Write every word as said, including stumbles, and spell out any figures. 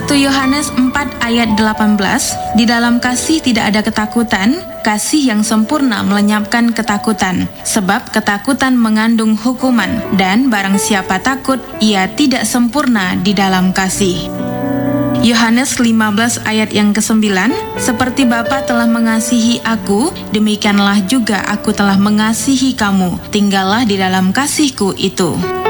satu Yohanes empat ayat delapan belas, di dalam kasih tidak ada ketakutan, kasih yang sempurna melenyapkan ketakutan, sebab ketakutan mengandung hukuman, dan barang siapa takut, ia tidak sempurna di dalam kasih. Yohanes lima belas ayat yang kesembilan, seperti Bapa telah mengasihi aku, demikianlah juga aku telah mengasihi kamu, tinggallah di dalam kasihku itu.